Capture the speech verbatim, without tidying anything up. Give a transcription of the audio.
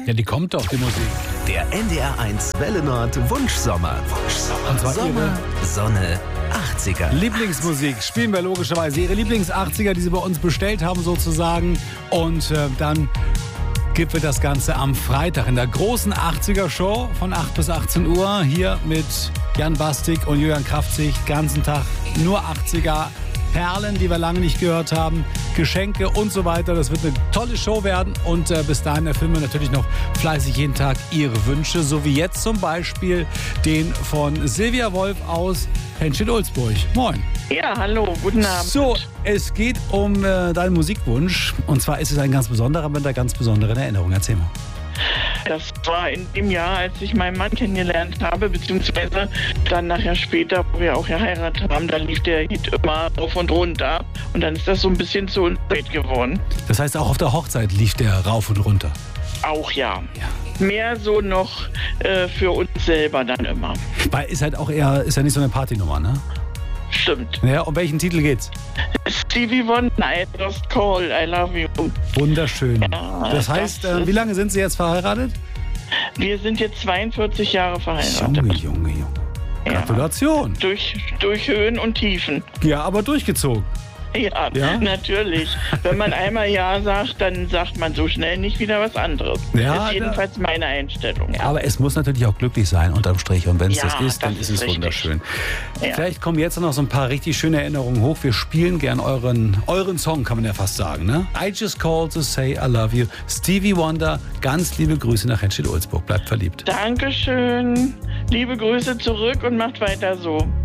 Ja, die kommt doch, die Musik. Der N D R eins Welle Nord Wunschsommer. Wunschsommer. Und zwar Sommer, Sonne, achtziger. Lieblingsmusik spielen wir logischerweise. Ihre Lieblings-achtziger, die Sie bei uns bestellt haben sozusagen. Und äh, dann gibt es das Ganze am Freitag in der großen achtziger-Show von acht bis achtzehn Uhr. Hier mit Jan Bastik und Julian Kraftzig. Ganzen Tag nur achtziger. Perlen, die wir lange nicht gehört haben, Geschenke und so weiter. Das wird eine tolle Show werden und äh, bis dahin erfüllen wir natürlich noch fleißig jeden Tag Ihre Wünsche, so wie jetzt zum Beispiel den von Silvia Wolf aus Henschel-Ulzburg. Moin. Ja, hallo, guten Abend. So, es geht um äh, deinen Musikwunsch und zwar ist es ein ganz besonderer mit einer ganz besonderen Erinnerung. Erzähl mal. Das war in dem Jahr, als ich meinen Mann kennengelernt habe, beziehungsweise dann nachher später, wo wir auch geheiratet haben, da lief der Hit immer rauf und runter. Und dann ist das so ein bisschen zu uns geworden. Das heißt, auch auf der Hochzeit lief der rauf und runter? Auch ja. Ja. Mehr so noch äh, für uns selber dann immer. Weil ist halt auch eher, ist ja nicht so eine Partynummer, ne? Stimmt. Ja, um welchen Titel geht's? Stevie Wonder, I Just Call, I Love You. Wunderschön. Ja, das heißt, das äh, wie lange sind Sie jetzt verheiratet? Wir sind jetzt zweiundvierzig Jahre verheiratet. Junge, Junge, Junge. Gratulation. Ja. Durch, durch Höhen und Tiefen. Ja, aber durchgezogen. Ja, Ja? natürlich. Wenn man einmal Ja sagt, dann sagt man so schnell nicht wieder was anderes. Ja, das ist jedenfalls meine Einstellung. Ja. Aber es muss natürlich auch glücklich sein, unterm Strich. Und wenn es Ja, das ist, dann das ist ist es richtig. wunderschön. Ja. Vielleicht kommen jetzt noch so ein paar richtig schöne Erinnerungen hoch. Wir spielen gern euren, euren Song, kann man ja fast sagen. Ne? I Just Called to Say I Love You. Stevie Wonder, ganz liebe Grüße nach Henschel-Ulzburg. Bleibt verliebt. Dankeschön. Liebe Grüße zurück und macht weiter so.